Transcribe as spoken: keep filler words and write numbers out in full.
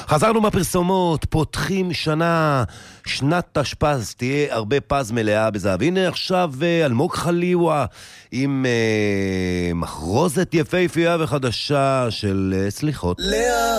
חזרנו מהפרסומות, פותחים שנה, שנת תשפ"ז, תהיה הרבה פז מלאה בזהב. הנה עכשיו אלמוג חליווה עם אה, מחרוזת יפהפייה וחדשה של אה, סליחות.